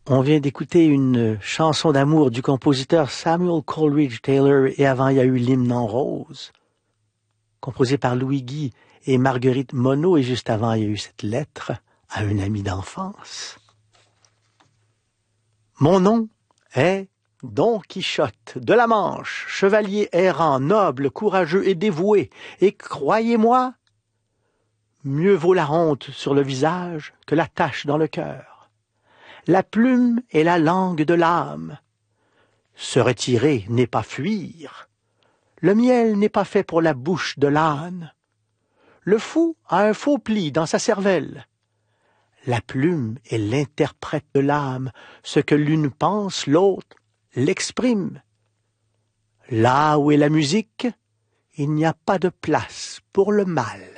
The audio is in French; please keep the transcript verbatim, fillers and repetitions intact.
On vient d'écouter une chanson d'amour du compositeur Samuel Coleridge Taylor et avant il y a eu l'hymne en rose, composé par Louis Guy et Marguerite Monod, et juste avant il y a eu cette lettre à un ami d'enfance. Mon nom est Don Quichotte de la Manche, chevalier errant, noble, courageux et dévoué, et croyez-moi, mieux vaut la honte sur le visage que la tache dans le cœur. La plume est la langue de l'âme. Se retirer n'est pas fuir. Le miel n'est pas fait pour la bouche de l'âne. Le fou a un faux pli dans sa cervelle. La plume est l'interprète de l'âme. Ce que l'une pense, l'autre l'exprime. Là où est la musique, il n'y a pas de place pour le mal.